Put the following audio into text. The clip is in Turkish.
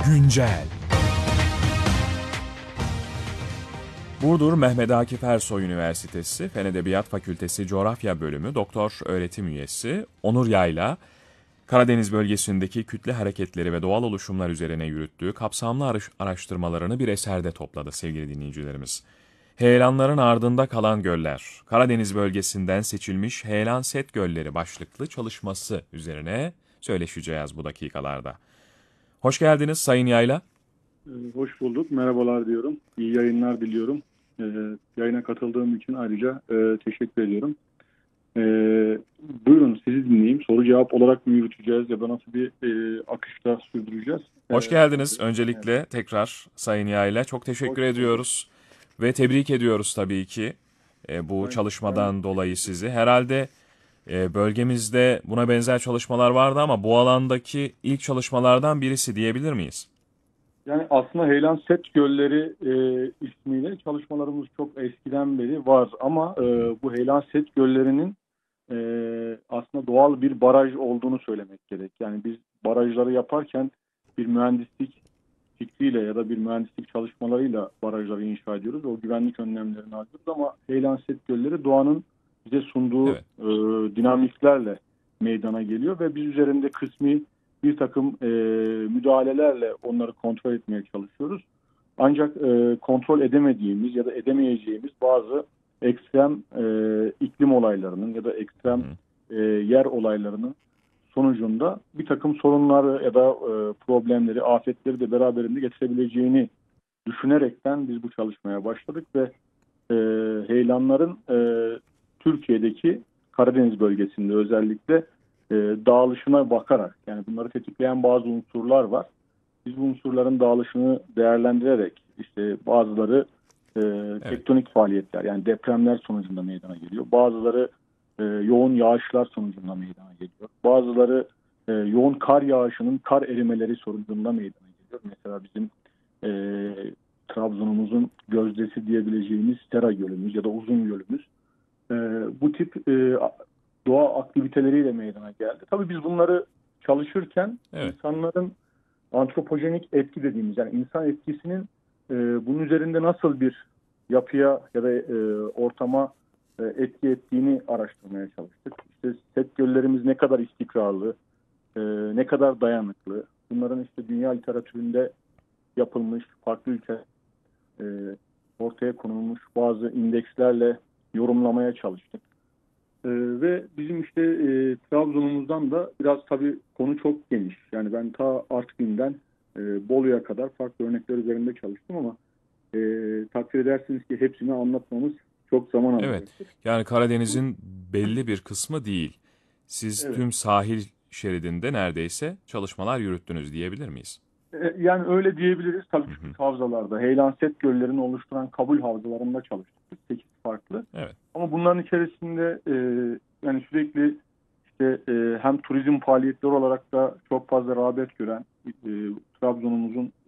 Güncel. Burdur Mehmet Akif Ersoy Üniversitesi Fen Edebiyat Fakültesi Coğrafya Bölümü Doktor Öğretim Üyesi Onur Yayla, Karadeniz bölgesindeki kütle hareketleri ve doğal oluşumlar üzerine yürüttüğü kapsamlı araştırmalarını bir eserde topladı sevgili dinleyicilerimiz. Heyelanların ardında kalan göller, Karadeniz bölgesinden seçilmiş heyelan set gölleri başlıklı çalışması üzerine söyleşeceğiz bu dakikalarda. Hoş geldiniz Sayın Yayla. Hoş bulduk. Merhabalar diyorum. İyi yayınlar diliyorum. Yayına katıldığım için ayrıca teşekkür ediyorum. Buyurun sizi dinleyeyim. Soru cevap olarak mı yürüteceğiz ya da nasıl bir akışta sürdüreceğiz? Hoş geldiniz. Evet. Öncelikle tekrar Sayın Yayla çok teşekkür Hoş bulduk. ediyoruz ve tebrik ediyoruz tabii ki bu Ben de çalışmadan dolayı teşekkür ederim. sizi. Herhalde bölgemizde buna benzer çalışmalar vardı ama bu alandaki ilk çalışmalardan birisi diyebilir miyiz? Yani aslında Heyelan Set Gölleri ismiyle çalışmalarımız çok eskiden beri var ama Hı hı. bu Heyelan Set Göllerinin aslında doğal bir baraj olduğunu söylemek gerek. Yani biz barajları yaparken bir mühendislik fikriyle ya da bir mühendislik çalışmalarıyla barajları inşa ediyoruz. O güvenlik önlemlerini alıyoruz ama Heyelan Set Gölleri doğanın bize sunduğu Evet. dinamiklerle meydana geliyor ve biz üzerinde kısmi bir takım müdahalelerle onları kontrol etmeye çalışıyoruz. Ancak kontrol edemediğimiz ya da edemeyeceğimiz bazı ekstrem iklim olaylarının ya da Hı ekstrem hı. yer olaylarının sonucunda bir takım sorunları ya da problemleri, afetleri de beraberinde getirebileceğini düşünerekten biz bu çalışmaya başladık ve e, heyelanların Türkiye'deki Karadeniz bölgesinde özellikle dağılışına bakarak, yani bunları tetikleyen bazı unsurlar var. Biz bu unsurların dağılışını değerlendirerek işte bazıları Evet. tektonik faaliyetler, yani depremler sonucunda meydana geliyor. Bazıları yoğun yağışlar sonucunda meydana geliyor. Bazıları yoğun kar yağışının kar erimeleri sonucunda meydana geliyor. Mesela bizim e, Trabzon'umuzun gözdesi diyebileceğimiz Sera Gölümüz ya da Uzun Gölümüz e, bu tip doğa aktiviteleriyle meydana geldi. Tabii biz bunları çalışırken Evet. insanların antropojenik etki dediğimiz, yani insan etkisinin bunun üzerinde nasıl bir yapıya ya da ortama etki ettiğini araştırmaya çalıştık. İşte set göllerimiz ne kadar istikrarlı, ne kadar dayanıklı. Bunların işte dünya literatüründe yapılmış, farklı ülke e, ortaya konulmuş bazı indekslerle yorumlamaya çalıştık. Ve bizim işte Trabzon'umuzdan da biraz tabii konu çok geniş. Yani ben ta Artvin'den Bolu'ya kadar farklı örnekler üzerinde çalıştım ama takdir edersiniz ki hepsini anlatmamız çok zaman Evet. alacaktır. Yani Karadeniz'in belli bir kısmı değil. Siz Evet. tüm sahil şeridinde neredeyse çalışmalar yürüttünüz diyebilir miyiz? Yani öyle diyebiliriz. Tabii Hı hı. küçük havzalarda, heyelan set göllerini oluşturan kabul havzalarında çalıştık. 8 farklı. Evet. Ama bunların içerisinde yani sürekli işte hem turizm faaliyetleri olarak da çok fazla rağbet gören Trabzon'umuzun